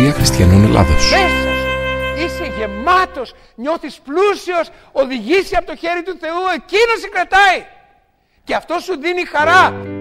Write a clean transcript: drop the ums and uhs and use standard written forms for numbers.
Εκκλησία Χριστιανών Ελλάδος. Μέσα σου είσαι γεμάτος, νιώθεις πλούσιος, οδηγήσει από το χέρι του Θεού, εκείνος σε κρατάει. Και αυτό σου δίνει χαρά.